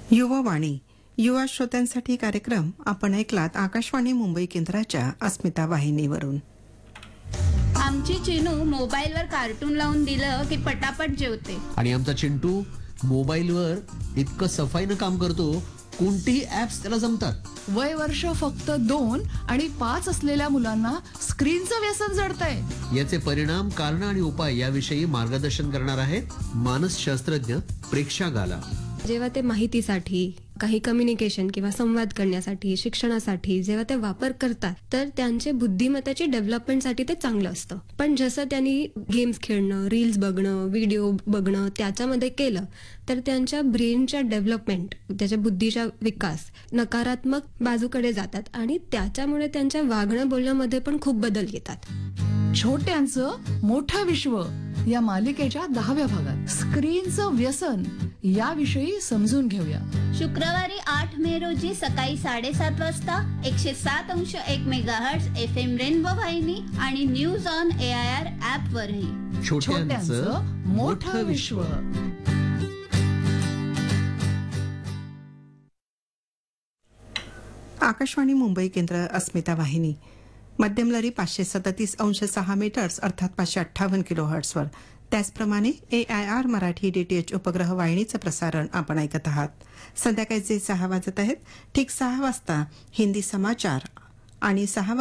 युवावाणी युवा श्रोत्यांसाठी कार्यक्रम आपण ऐकलात आकाशवाणी मुंबई केंद्राच्या अस्मिता वाहिनीवरून. आमची चिनू मोबाईलवर कार्टून लावून दिलं की पटापट जेवते. आणि आमचा चिंटू मोबाईलवर इतकं सफाईनं काम करतो, कोणतीही ऍप्स त्याला जमतात. वय वर्ष फक्त 2 आणि 5 असलेल्या मुलांना स्क्रीनचं व्यसन जडतंय. याचे परिणाम, कारण आणि उपाय याविषयी मार्गदर्शन करणार आहेत मानसशास्त्रज्ञ प्रेक्षा गाला. जेव्हा ते माहितीसाठी, काही कम्युनिकेशन किंवा संवाद करण्यासाठी, शिक्षणासाठी जेव्हा ते वापर करतात तर त्यांचे बुद्धिमत्तेची डेव्हलपमेंटसाठी ते चांगलं असतं. पण जसं त्यांनी गेम्स खेळणं, रील्स बघणं, व्हिडिओ बघणं त्याच्यामध्ये केलं तर त्यांच्या ब्रेनच्या डेव्हलपमेंट, त्याच्या बुद्धीचा विकास नकारात्मक बाजूकडे जातात आणि त्याच्यामुळे त्यांच्या वागणं बोलण्यामध्ये पण खूप बदल येतात. छोट्यांचं मोठं विश्व या मालिकेच्या 10व्या भागात स्क्रीनचं व्यसन याविषयी समजून घेऊया. शुक्रवारी 8 मे रोजी सकाळी 7:30 वाजता 107.1 मेगाहर्ट्झ FM रेनबो वाहिनी आणि न्यूज ऑन AIR ऍप वरही. छोट्यांचं मोठं विश्व. आकाशवाणी मुंबई केंद्र अस्मिता वाहिनी मध्यमलहरी 537.6 मीटर्स अर्थात 558 किलोहर्ट्झवर. त्याचप्रमाणे AIR मराठी DTH उपग्रह वाहिनीचं प्रसारण आपण ऐकत आहात. संध्याकाळचे 6 वाजत आहेत. ठीक 6 वाजता हिंदी समाचार आणि 6